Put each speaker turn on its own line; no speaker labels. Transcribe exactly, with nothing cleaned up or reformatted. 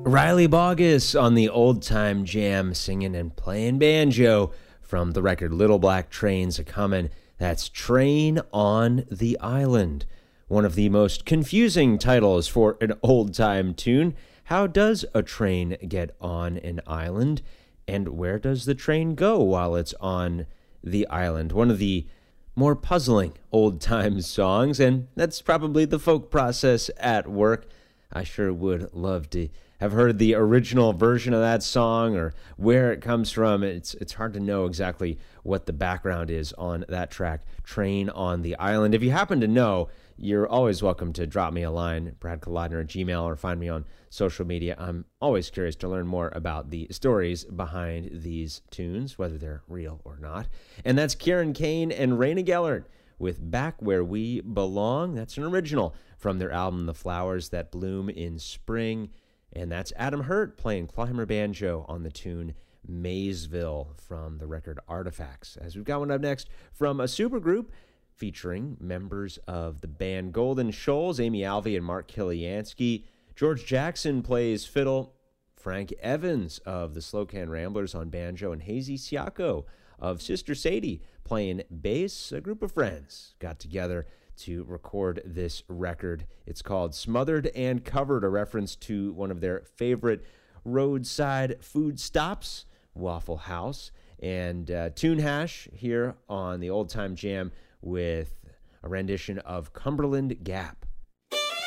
Riley Bogus on the Old Time Jam, singing and playing banjo from the record Little Black Train's A-Comin'. That's Train on the Island. One of the most confusing titles for an old-time tune. How does a train get on an island? And where does the train go while it's on the island? One of the more puzzling old-time songs, and that's probably the folk process at work. I sure would love to have heard the original version of that song or where it comes from. It's it's hard to know exactly what the background is on that track, Train on the Island. If you happen to know, you're always welcome to drop me a line, Brad Kolodner at Gmail, or find me on social media. I'm always curious to learn more about the stories behind these tunes, whether they're real or not. And that's Kieran Kane and Raina Gellert with Back Where We Belong. That's an original from their album The Flowers That Bloom in Spring. And that's Adam Hurt playing climber banjo on the tune Maysville from the record Artifacts. As we've got one up next from a supergroup featuring members of the band Golden Shoals, Amy Alvey and Mark Kiliansky. George Jackson plays fiddle, Frank Evans of the Slow Can Ramblers on banjo, and Hazy Siako of Sister Sadie playing bass. A group of friends got together to record this record. It's called Smothered and Covered, a reference to one of their favorite roadside food stops, Waffle House. And uh, Tune Hash here on the Old Time Jam with a rendition of Cumberland Gap.